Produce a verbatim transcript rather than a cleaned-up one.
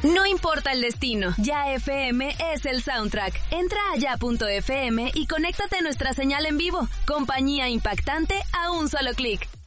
No importa el destino, Ya F M es el soundtrack. Entra a ya punto f m y conéctate a nuestra señal en vivo. Compañía impactante a un solo clic.